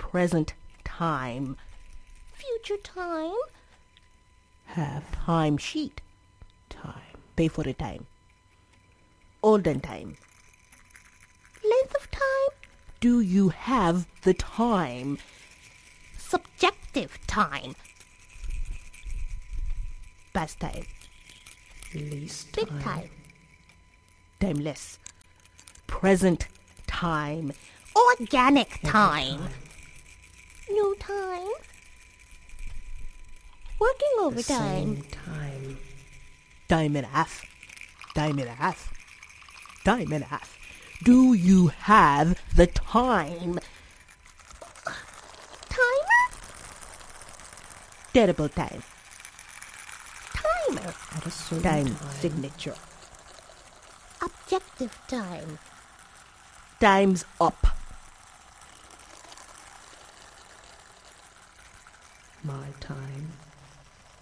present time. Future time. Have time sheet. Time. Pay for the time. Olden time. Length of time. Do you have the time? Subjective time. Past time. Least Big time. time. Timeless. Present time. Organic time. New time. Working The overtime. same time. Time and a half. Time and a half. Time and a half. Do you have the time? Timer. Terrible time. Timer. At a certain Time time. signature. Objective time. Time's up. My time.